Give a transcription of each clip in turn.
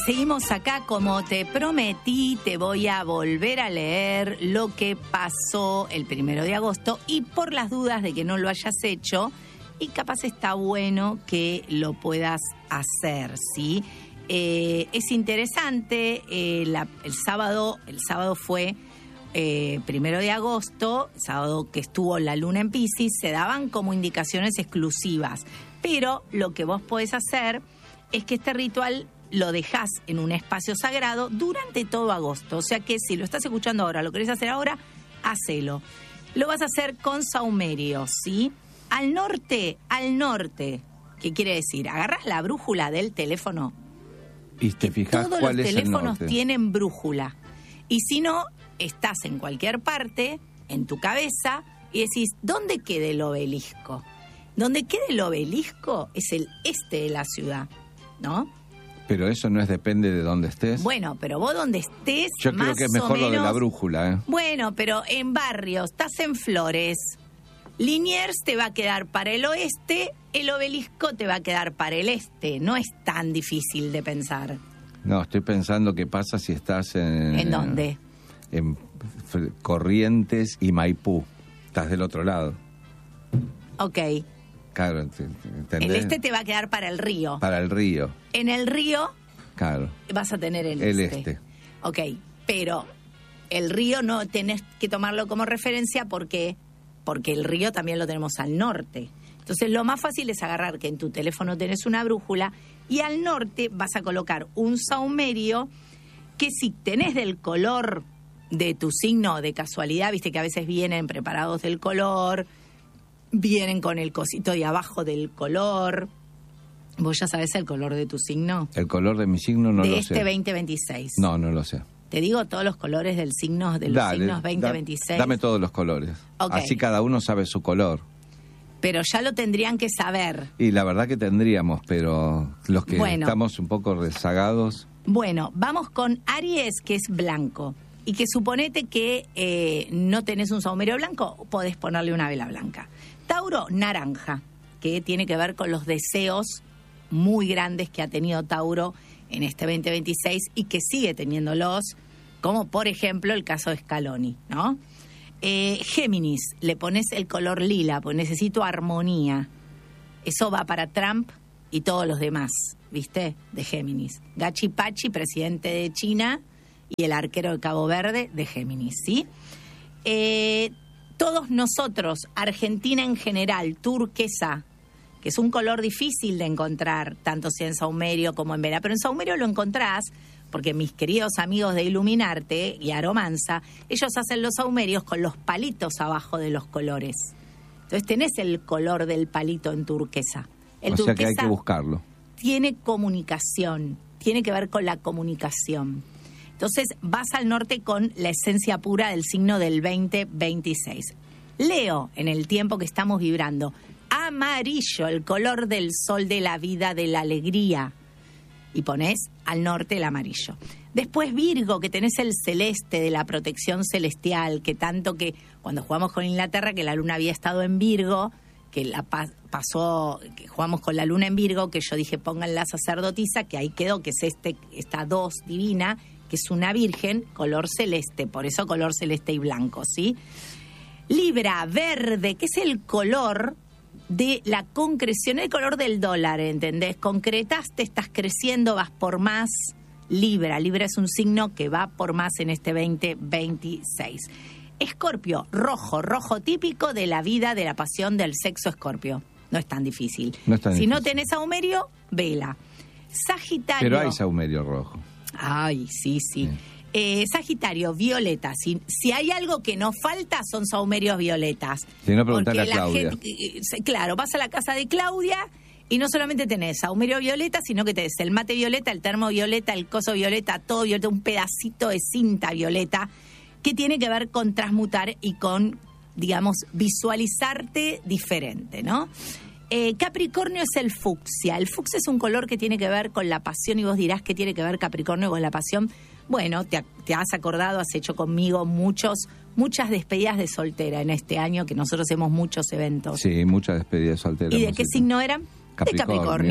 seguimos acá. Como te prometí, te voy a volver a leer lo que pasó el 1 de agosto y por las dudas de que no lo hayas hecho, y capaz está bueno que lo puedas hacer, ¿sí? Es interesante, el sábado fue 1 de agosto, sábado que estuvo la luna en Piscis, se daban como indicaciones exclusivas, pero lo que vos podés hacer es que este ritual lo dejás en un espacio sagrado durante todo agosto. O sea que si lo estás escuchando ahora, lo querés hacer ahora, hacelo. Lo vas a hacer con saumerio, ¿sí? Al norte, ¿qué quiere decir? Agarrás la brújula del teléfono. Y te fijas todos cuál los es teléfonos el norte. tienen brújula. Y si no, estás en cualquier parte, en tu cabeza, y decís, ¿dónde queda el obelisco? Donde queda el obelisco es el este de la ciudad, ¿no? Pero eso no depende de dónde estés. Bueno, pero vos donde estés, yo creo más que es o mejor menos, lo de la brújula, ¿eh? Bueno, pero en barrios, estás en Flores, Liniers te va a quedar para el oeste, el obelisco te va a quedar para el este. No es tan difícil de pensar. No, estoy pensando qué pasa si estás en... ¿En dónde? En Corrientes y Maipú. Estás del otro lado. Ok. Claro, ¿entendés? El este te va a quedar para el río. Para el río. En el río Claro. vas a tener el este. Ok, pero el río no tenés que tomarlo como referencia porque el río también lo tenemos al norte. Entonces lo más fácil es agarrar que en tu teléfono tenés una brújula y al norte vas a colocar un saumerio que si tenés del color de tu signo de casualidad, viste que a veces vienen preparados del color, vienen con el cosito de abajo del color. ¿Vos ya sabés el color de tu signo? El color de mi signo no lo sé. De este 2026. No lo sé. Te digo todos los colores del signo, de los signos 2026. Dame todos los colores. Okay. Así cada uno sabe su color. Pero ya lo tendrían que saber. Y la verdad que tendríamos, pero los que estamos un poco rezagados... Bueno, vamos con Aries, que es blanco. Y que suponete que no tenés un saumerio blanco, podés ponerle una vela blanca. Tauro, naranja, que tiene que ver con los deseos muy grandes que ha tenido Tauro en este 2026 y que sigue teniéndolos, como por ejemplo el caso de Scaloni, ¿no? Géminis, le pones el color lila, pues necesito armonía. Eso va para Trump y todos los demás, ¿viste? De Géminis. Gachi Pachi, presidente de China, y el arquero de Cabo Verde, de Géminis, ¿sí? Todos nosotros, Argentina en general, turquesa, que es un color difícil de encontrar, tanto sea en saumerio como en vela, pero en saumerio lo encontrás, porque mis queridos amigos de Iluminarte y Aromanza, ellos hacen los saumerios con los palitos abajo de los colores. Entonces tenés el color del palito en turquesa. El o sea turquesa que hay que buscarlo. Tiene comunicación, tiene que ver con la comunicación. Entonces vas al norte con la esencia pura del signo del 2026. Leo, en el tiempo que estamos vibrando, amarillo, el color del sol, de la vida, de la alegría. Y ponés al norte el amarillo. Después Virgo, que tenés el celeste de la protección celestial, que tanto que cuando jugamos con Inglaterra, que la luna había estado en Virgo, que la pasó, que jugamos con la luna en Virgo, que yo dije pongan la sacerdotisa, que ahí quedó, que es esta 2 divina, que es una virgen, color celeste, por eso color celeste y blanco, ¿sí? Libra, verde, que es el color de la concreción, el color del dólar, ¿entendés? Concretaste, estás creciendo, vas por más. Libra es un signo que va por más en este 2026. Escorpio, rojo típico de la vida, de la pasión, del sexo. Escorpio. No es tan difícil. Si no tenés saumerio, vela. Sagitario. Pero hay saumerio rojo. Ay, sí. Sagitario, violeta. Si hay algo que no falta, son saumerios violetas. Si no, preguntarle a Claudia. Claro, vas a la casa de Claudia y no solamente tenés saumerio violeta, sino que tenés el mate violeta, el termo violeta, el coso violeta, todo violeta, un pedacito de cinta violeta, que tiene que ver con transmutar y con, digamos, visualizarte diferente, ¿no? Capricornio es el fucsia. El fucsia es un color que tiene que ver con la pasión y vos dirás que tiene que ver Capricornio con la pasión. Bueno, te has acordado, has hecho conmigo muchas despedidas de soltera en este año, que nosotros hacemos muchos eventos. Sí, muchas despedidas de soltera. ¿Y de qué signo eran? De Capricornio.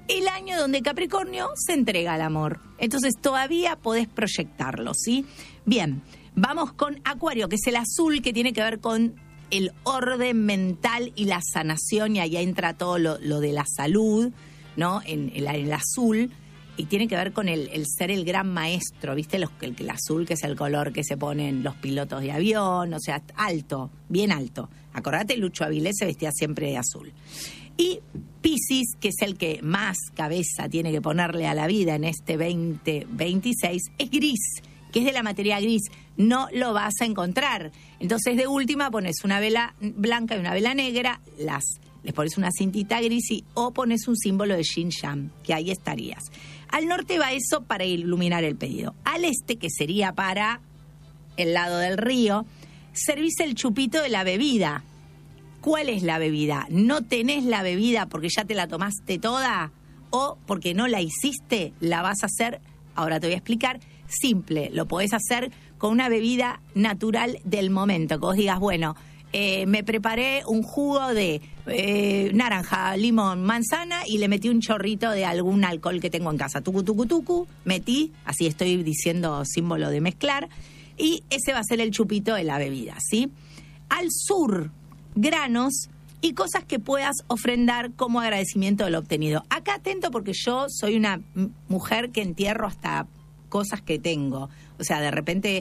el año donde Capricornio se entrega al amor. Entonces todavía podés proyectarlo, ¿sí? Bien, vamos con Acuario, que es el azul, que tiene que ver con el orden mental y la sanación, y ahí entra todo lo de la salud, ¿no? En el azul, y tiene que ver con el ser el gran maestro, ¿viste? El azul, que es el color que se ponen los pilotos de avión, o sea, alto, bien alto. Acordate, Lucho Avilés se vestía siempre de azul. Y Piscis, que es el que más cabeza tiene que ponerle a la vida en este 2026, es gris, que es de la materia gris. No lo vas a encontrar. Entonces, de última, pones una vela blanca y una vela negra, les pones una cintita gris o pones un símbolo de Yin Yang, que ahí estarías. Al norte va eso para iluminar el pedido. Al este, que sería para el lado del río, servís el chupito de la bebida. ¿Cuál es la bebida? ¿No tenés la bebida porque ya te la tomaste toda o porque no la hiciste? La vas a hacer, ahora te voy a explicar, simple. Lo podés hacer con una bebida natural del momento. Que vos digas, bueno, me preparé un jugo de naranja, limón, manzana y le metí un chorrito de algún alcohol que tengo en casa. Tucu, tucu, tucu, metí, así estoy diciendo símbolo de mezclar, y ese va a ser el chupito de la bebida, ¿sí? Al sur, granos y cosas que puedas ofrendar como agradecimiento de lo obtenido. Acá atento, porque yo soy una mujer que entierro hasta cosas que tengo. O sea, de repente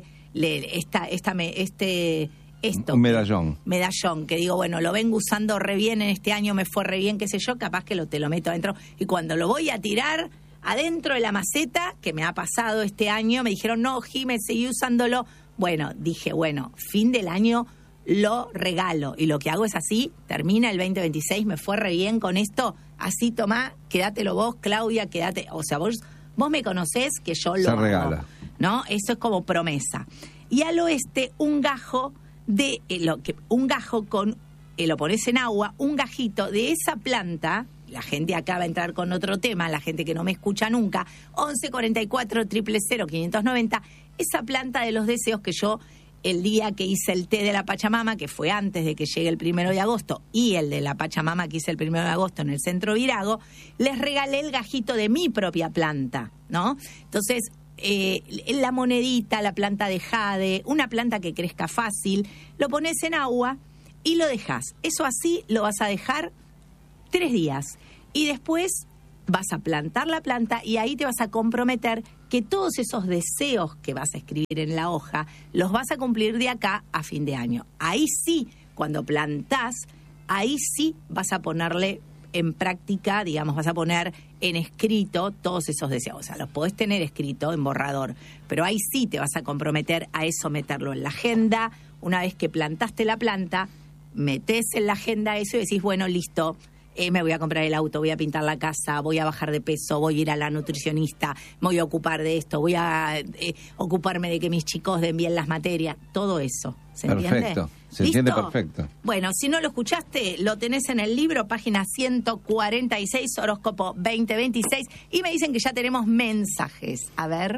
un medallón, que digo, bueno, lo vengo usando re bien en este año, me fue re bien, qué sé yo, capaz que te lo meto adentro. Y cuando lo voy a tirar adentro de la maceta, que me ha pasado este año, me dijeron, no, Jimé, seguí usándolo. Bueno, dije, bueno, fin del año lo regalo. Y lo que hago es así, termina el 2026, me fue re bien con esto, así tomá, quédatelo vos, Claudia, quédate. O sea, vos me conocés que yo lo hago, regala, ¿no? Eso es como promesa. Y al oeste, un gajo con, lo pones en agua, un gajito de esa planta. La gente acá va a entrar con otro tema, la gente que no me escucha nunca, 11 44 000 590, esa planta de los deseos que yo, el día que hice el té de la Pachamama, que fue antes de que llegue el 1 de agosto, y el de la Pachamama que hice el 1 de agosto en el Centro Virago, les regalé el gajito de mi propia planta, ¿no? Entonces, la monedita, la planta de jade, una planta que crezca fácil, lo pones en agua y lo dejas. Eso así lo vas a dejar 3 días. Y después vas a plantar la planta y ahí te vas a comprometer que todos esos deseos que vas a escribir en la hoja los vas a cumplir de acá a fin de año. Ahí sí, cuando plantás, ahí sí vas a ponerle en práctica, digamos, vas a poner en escrito todos esos deseos. O sea, los podés tener escrito en borrador, pero ahí sí te vas a comprometer a eso, meterlo en la agenda. Una vez que plantaste la planta, metés en la agenda eso y decís, bueno, listo, me voy a comprar el auto, voy a pintar la casa, voy a bajar de peso, voy a ir a la nutricionista, me voy a ocupar de esto, voy a ocuparme de que mis chicos den bien las materias, todo eso. ¿Se entiende? Perfecto, se entiende perfecto. Bueno, si no lo escuchaste, lo tenés en el libro, página 146, horóscopo 2026, y me dicen que ya tenemos mensajes. A ver.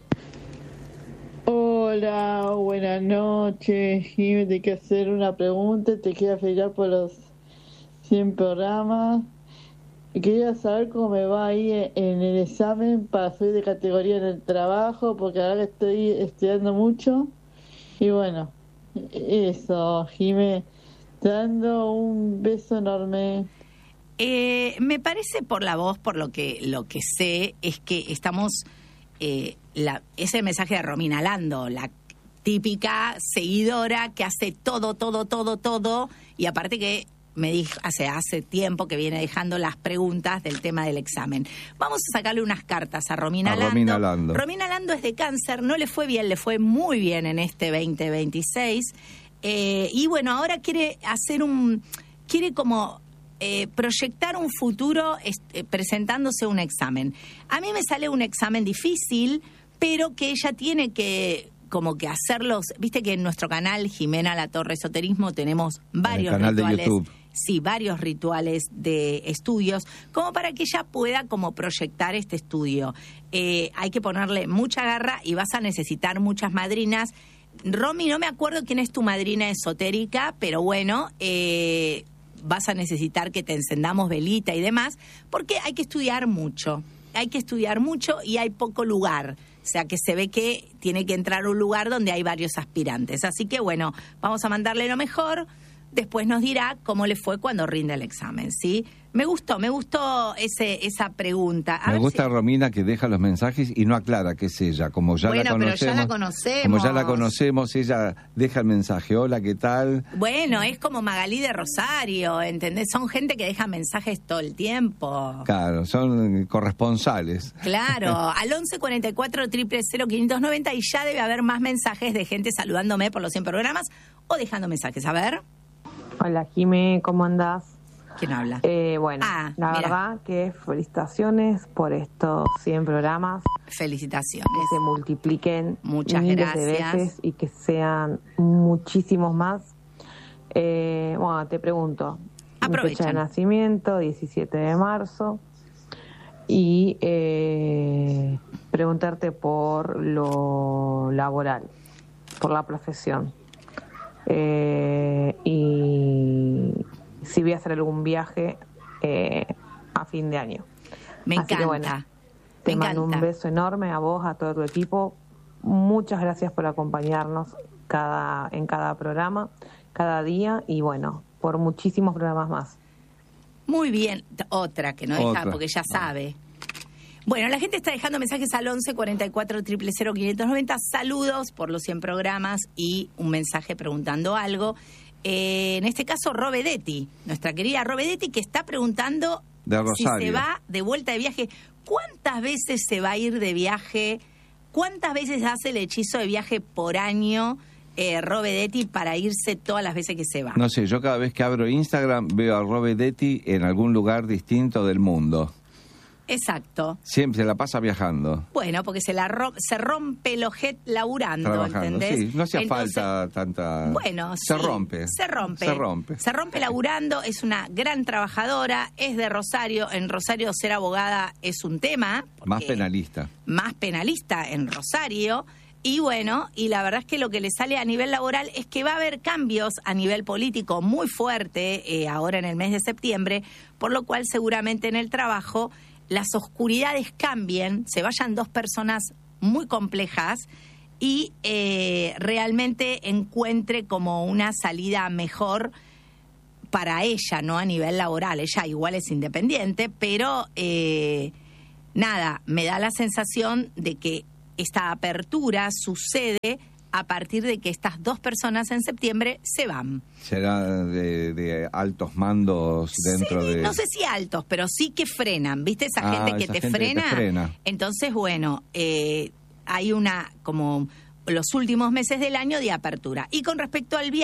Hola, buenas noches, Jimmy, te quiero hacer una pregunta, te quiero felicitar por los 100 programas. Quería saber cómo me va ahí en el examen para subir de categoría en el trabajo, porque ahora estoy estudiando mucho. Y bueno, eso, Jimé, te dando un beso enorme. Me parece por la voz, por lo que sé, es que estamos... ese mensaje de Romina Lando, la típica seguidora que hace todo, y aparte que me dijo hace tiempo que viene dejando las preguntas del tema del examen. Vamos a sacarle unas cartas a Romina Lando. Romina Lando es de Cáncer, no le fue bien, le fue muy bien en este 2026. Y bueno, ahora quiere proyectar un futuro presentándose un examen. A mí me sale un examen difícil, pero que ella tiene que como que hacerlos. Viste que en nuestro canal Jimena Latorre Esoterismo tenemos varios rituales. De YouTube. Sí, varios rituales de estudios, como para que ella pueda como proyectar este estudio. Hay que ponerle mucha garra y vas a necesitar muchas madrinas. Romy, no me acuerdo quién es tu madrina esotérica, pero bueno, vas a necesitar que te encendamos velita y demás, porque hay que estudiar mucho. Hay que estudiar mucho y hay poco lugar. O sea, que se ve que tiene que entrar a un lugar donde hay varios aspirantes. Así que, bueno, vamos a mandarle lo mejor. Después nos dirá cómo le fue cuando rinde el examen, ¿sí? Me gustó esa pregunta. Me gusta Romina, que deja los mensajes y no aclara que es ella. Como ya la conocemos, pero ya la conocemos. Como ya la conocemos, ella deja el mensaje. Hola, ¿qué tal? Bueno, es como Magalí de Rosario, ¿entendés? Son gente que deja mensajes todo el tiempo. Claro, son corresponsales. Claro, al 11 44 000 590 y ya debe haber más mensajes de gente saludándome por los 100 programas o dejando mensajes. A ver. Hola, Jimé, ¿cómo andás? ¿Quién habla? Bueno, la verdad que felicitaciones por estos 100 programas. Felicitaciones. Que se multipliquen muchas miles gracias de veces y que sean muchísimos más. Bueno, te pregunto. Aprovechen. Mi fecha de nacimiento, 17 de marzo. Y preguntarte por lo laboral, por la profesión. Y si voy a hacer algún viaje a fin de año. Me Así encanta. Que, bueno, te mando un beso enorme a vos, a todo tu equipo. Muchas gracias por acompañarnos en cada programa, cada día y bueno, por muchísimos programas más. Muy bien. Otra que no deja porque ya sabe. Bueno, la gente está dejando mensajes al 11 44 000 590. Saludos por los 100 programas y un mensaje preguntando algo. En este caso, Robedetti, nuestra querida Robedetti, que está preguntando si se va de vuelta de viaje. ¿Cuántas veces se va a ir de viaje? ¿Cuántas veces hace el hechizo de viaje por año, Robedetti, para irse todas las veces que se va? No sé, yo cada vez que abro Instagram veo a Robedetti en algún lugar distinto del mundo. Exacto. Siempre se la pasa viajando. Bueno, porque se rompe el ojet laburando, trabajando, ¿entendés? Sí, no hacía falta tanta... Bueno, se rompe. Se rompe laburando, es una gran trabajadora, es de Rosario. En Rosario ser abogada es un tema. Más penalista. Más penalista en Rosario. Y bueno, y la verdad es que lo que le sale a nivel laboral es que va a haber cambios a nivel político muy fuerte ahora en el mes de septiembre, por lo cual seguramente en el trabajo las oscuridades cambien, se vayan dos personas muy complejas y realmente encuentre como una salida mejor para ella, ¿no? A nivel laboral. Ella igual es independiente, pero nada, me da la sensación de que esta apertura sucede a partir de que estas dos personas en septiembre se van. ¿Será de altos mandos dentro de...? No sé si altos, pero sí que frenan, ¿viste? Esa gente que te frena. Entonces, bueno, hay como los últimos meses del año de apertura. Y con respecto al viaje,